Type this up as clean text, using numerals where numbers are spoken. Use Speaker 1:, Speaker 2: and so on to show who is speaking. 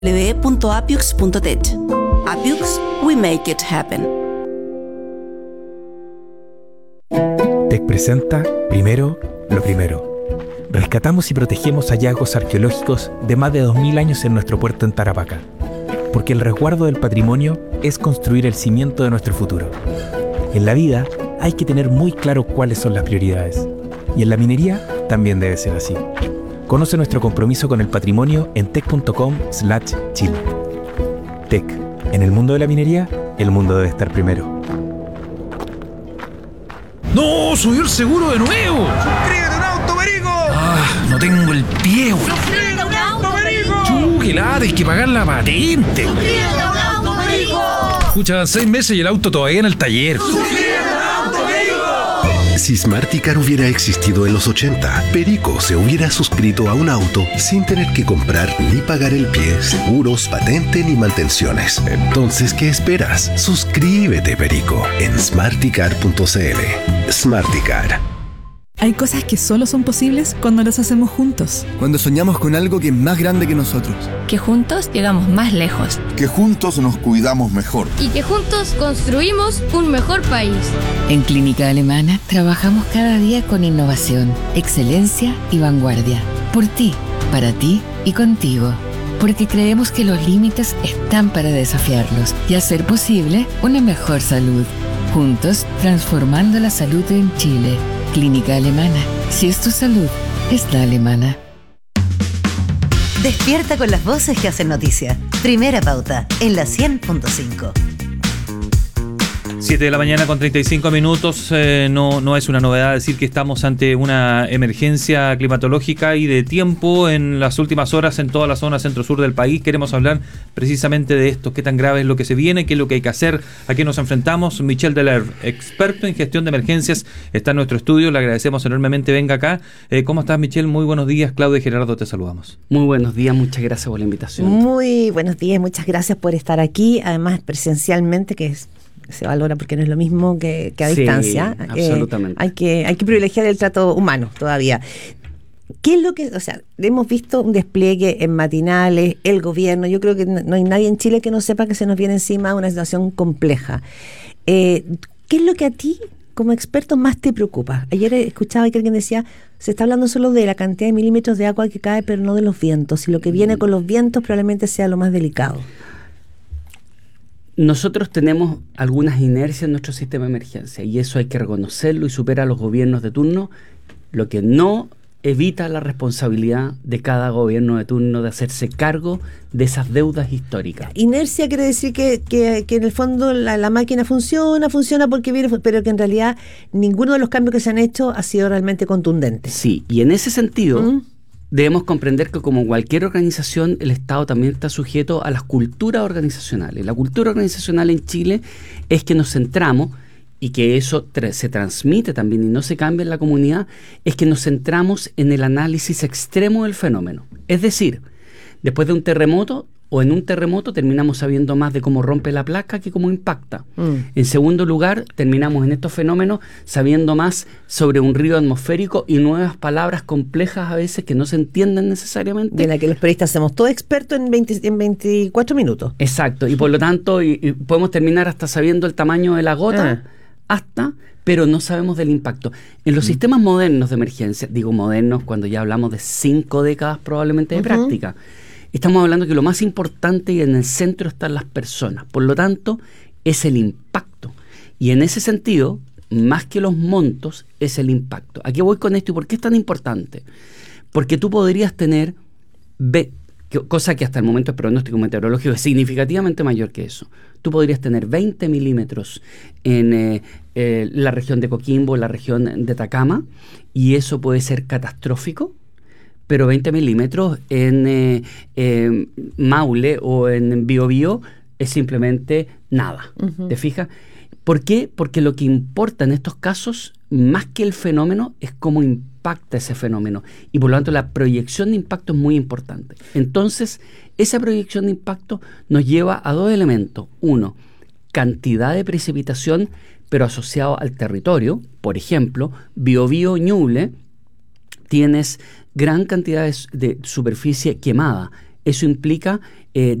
Speaker 1: www.apiux.tech. Apiux, we make it happen.
Speaker 2: TEC presenta Primero, lo primero. Rescatamos y protegemos hallazgos arqueológicos de más de 2000 años en nuestro puerto en Tarapacá. Porque el resguardo del patrimonio es construir el cimiento de nuestro futuro. En la vida hay que tener muy claro cuáles son las prioridades. Y en la minería también debe ser así. Conoce nuestro compromiso con el patrimonio en tec.com/Chile. TEC. En el mundo de la minería, el mundo debe estar primero.
Speaker 3: ¡No! ¡Subió el seguro de nuevo!
Speaker 4: ¡Suscríbete a un auto, Perico!
Speaker 3: ¡Ah! No tengo el pie, güey.
Speaker 4: ¡Suscríbete a un auto, Perico!
Speaker 3: ¡Qué lata! Hay que pagar la patente.
Speaker 4: ¡Suscríbete a un auto, Perico!
Speaker 3: Escucha, 6 meses y el auto todavía en el taller.
Speaker 4: ¡Suscríbete a un auto, Perico!
Speaker 5: Si Smarticar hubiera existido en los 80, Perico se hubiera suscrito a un auto sin tener que comprar ni pagar el pie, seguros, patente ni mantenciones. Entonces, ¿qué esperas? Suscríbete, Perico, en smarticar.cl. Smarticar.
Speaker 6: Hay cosas que solo son posibles cuando las hacemos juntos.
Speaker 7: Cuando soñamos con algo que es más grande que nosotros.
Speaker 8: Que juntos llegamos más lejos.
Speaker 9: Que juntos nos cuidamos mejor.
Speaker 10: Y que juntos construimos un mejor país.
Speaker 11: En Clínica Alemana trabajamos cada día con innovación, excelencia y vanguardia. Por ti, para ti y contigo. Porque creemos que los límites están para desafiarlos y hacer posible una mejor salud. Juntos, transformando la salud en Chile. Clínica Alemana. Si es tu salud, es la alemana.
Speaker 12: Despierta con las voces que hacen noticia. Primera pauta, en la 100.5.
Speaker 13: 7 de la mañana con 35 minutos. No es una novedad decir que estamos ante una emergencia climatológica y de tiempo en las últimas horas en toda la zona centro-sur del país. Queremos hablar precisamente de esto, qué tan grave es lo que se viene, qué es lo que hay que hacer, a qué nos enfrentamos. Michel Deler, experto en gestión de emergencias, está en nuestro estudio, le agradecemos enormemente, venga acá. ¿Cómo estás, Michel? Muy buenos días. Claudia y Gerardo, te saludamos.
Speaker 14: Muy buenos días, muchas gracias por la invitación.
Speaker 15: Muy buenos días, muchas gracias por estar aquí, además presencialmente, que se valora porque no es lo mismo que a distancia.
Speaker 14: Absolutamente.
Speaker 15: Hay que privilegiar el trato humano todavía. ¿Qué es lo que, hemos visto un despliegue en matinales, el gobierno, yo creo que no hay nadie en Chile que no sepa que se nos viene encima una situación compleja. ¿Qué es lo que a ti, como experto, más te preocupa? Ayer escuchaba que alguien decía, se está hablando solo de la cantidad de milímetros de agua que cae, pero no de los vientos, y lo que viene con los vientos probablemente sea lo más delicado.
Speaker 14: Nosotros tenemos algunas inercias en nuestro sistema de emergencia y eso hay que reconocerlo y supera a los gobiernos de turno, lo que no evita la responsabilidad de cada gobierno de turno de hacerse cargo de esas deudas históricas.
Speaker 15: Inercia quiere decir que en el fondo la máquina funciona porque viene, pero que en realidad ninguno de los cambios que se han hecho ha sido realmente contundente.
Speaker 14: Sí, y en ese sentido debemos comprender que como cualquier organización, el Estado también está sujeto a las culturas organizacionales. La cultura organizacional en Chile es que nos centramos, y que eso se transmite también y no se cambia en la comunidad, es que nos centramos en el análisis extremo del fenómeno. Es decir, después de un terremoto, o en un terremoto terminamos sabiendo más de cómo rompe la placa que cómo impacta. En segundo lugar, terminamos en estos fenómenos sabiendo más sobre un río atmosférico y nuevas palabras complejas a veces que no se entienden necesariamente.
Speaker 15: De la que los periodistas somos todos expertos en 24 minutos.
Speaker 14: Exacto, y por lo tanto y podemos terminar hasta sabiendo el tamaño de la gota, pero no sabemos del impacto. En los sistemas modernos de emergencia, digo modernos cuando ya hablamos de 5 décadas probablemente de práctica, estamos hablando que lo más importante y en el centro están las personas. Por lo tanto, es el impacto. Y en ese sentido, más que los montos, es el impacto. ¿A qué voy con esto y por qué es tan importante? Porque tú podrías tener, cosa que hasta el momento el pronóstico meteorológico es significativamente mayor que eso. Tú podrías tener 20 milímetros en la región de Coquimbo, la región de Atacama, y eso puede ser catastrófico. Pero 20 milímetros en Maule o en Biobío es simplemente nada. ¿Te fijas? ¿Por qué? Porque lo que importa en estos casos, más que el fenómeno, es cómo impacta ese fenómeno. Y por lo tanto, la proyección de impacto es muy importante. Entonces, esa proyección de impacto nos lleva a 2 elementos. Uno, cantidad de precipitación, pero asociado al territorio. Por ejemplo, Biobío, Ñuble, tienes gran cantidad de superficie quemada. Eso implica